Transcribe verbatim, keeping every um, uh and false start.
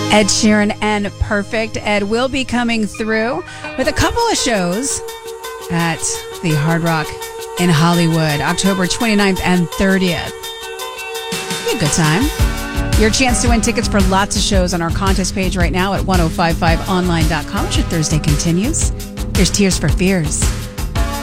Ed Sheeran and Perfect. Ed will be coming through with a couple of shows at the Hard Rock in Hollywood, October twenty-ninth and thirtieth. Be a good time. Your chance to win tickets for lots of shows on our contest page right now at ten fifty-five online dot com as your Thursday continues. Here's Tears for Fears.